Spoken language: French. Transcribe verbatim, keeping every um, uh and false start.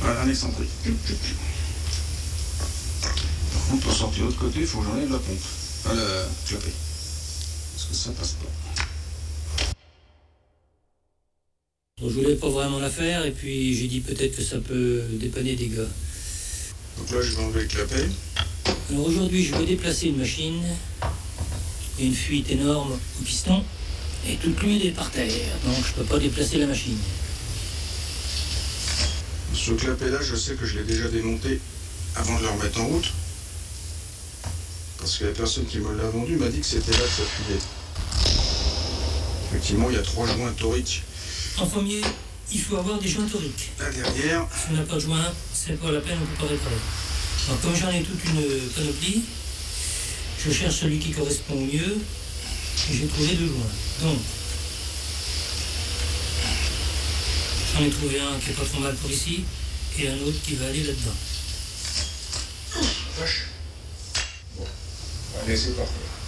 Voilà, un excentrique. Par contre, pour sortir de l'autre côté, il faut que j'enlève la pompe. Enfin, le clapet. Parce que ça passe pas. Donc, je voulais pas vraiment la faire, et puis j'ai dit peut-être que ça peut dépanner des gars. Donc là, je vais enlever le clapet. Alors aujourd'hui, je vais déplacer une machine. Il y a une fuite énorme au piston, et toute l'huile est par terre, donc je peux pas déplacer la machine. Ce clapet-là, je sais que je l'ai déjà démonté avant de le remettre en route. Parce que la personne qui me l'a vendu m'a dit que c'était là que ça fuyait. Effectivement, il y a trois joints toriques. En premier, il faut avoir des joints toriques. Là derrière. Si on n'a pas de joint, c'est pas la peine, on ne peut pas réparer. Alors comme j'en ai toute une panoplie, je cherche celui qui correspond au mieux, et j'ai trouvé deux joints. Donc, j'en ai trouvé un qui est pas trop mal pour ici, et un autre qui va aller là-dedans. Vache. Bon, allez, c'est parti.